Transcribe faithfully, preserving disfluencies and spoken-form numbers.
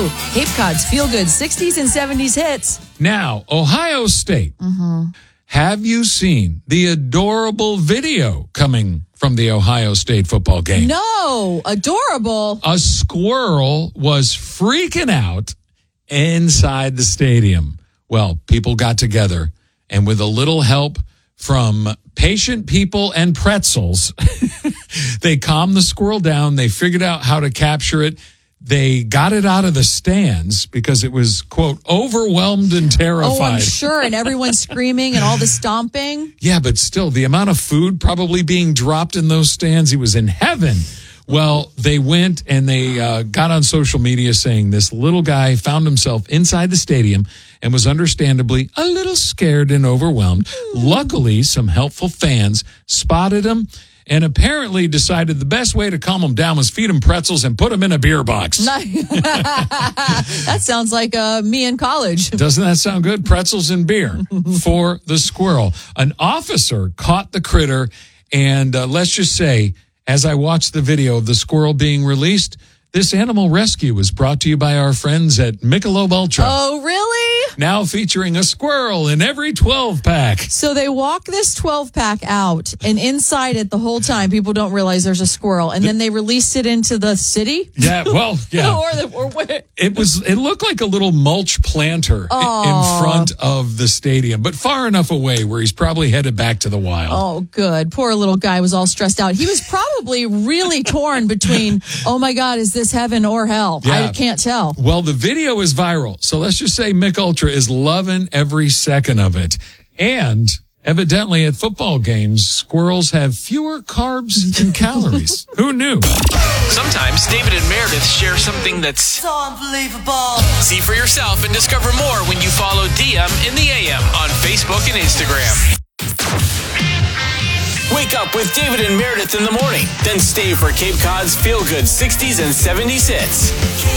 you. Cape Cod's Feel Good sixties and seventies hits. Now, Ohio State. Mm-hmm. Have you seen the adorable video coming from the Ohio State football game? No, adorable. A squirrel was freaking out inside the stadium. Well, people got together, and with a little help from patient people and pretzels, they calmed the squirrel down. They figured out how to capture it. They got it out of the stands because it was, quote, overwhelmed and terrified. Oh, I'm sure. And everyone's screaming and all the stomping. Yeah, but still, the amount of food probably being dropped in those stands, he was in heaven. Well, they went and they uh, got on social media saying this little guy found himself inside the stadium and was understandably a little scared and overwhelmed. Luckily, some helpful fans spotted him and apparently decided the best way to calm him down was feed him pretzels and put him in a beer box. That sounds like uh, me in college. Doesn't that sound good? Pretzels and beer for the squirrel. An officer caught the critter, and uh, let's just say, as I watched the video of the squirrel being released, this animal rescue was brought to you by our friends at Michelob Ultra. Oh, really? Now featuring a squirrel in every twelve pack. So they walk this twelve pack out, and inside it the whole time, people don't realize there's a squirrel, and then they release it into the city? Yeah, well, yeah. or the, or where? It was. It looked like a little mulch planter Oh. in front of the stadium, but far enough away where he's probably headed back to the wild. Oh, good. Poor little guy was all stressed out. He was probably really torn between, oh my God, is this heaven or hell? Yeah. I can't tell. Well, the video is viral, so let's just say Mick Ultra is loving every second of it. And evidently at football games, squirrels have fewer carbs and calories. Who knew? Sometimes David and Meredith share something that's so unbelievable. See for yourself and discover more when you follow D M in the A M on Facebook and Instagram. Wake up with David and Meredith in the morning. Then stay for Cape Cod's Feel Good sixties and seventies hits.